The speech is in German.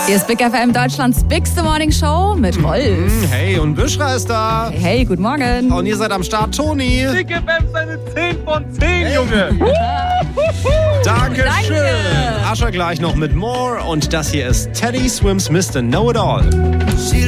Hier ist Big FM, Deutschlands bigste Morning Show mit Wolf. Hey, und Büschra ist da. Hey, guten Morgen. Und ihr seid am Start, Toni. Big FM seine 10 von 10, Junge. Dankeschön. Danke. Ascher gleich noch mit More. Und das hier ist Teddy Swims Mr. Know-It-All.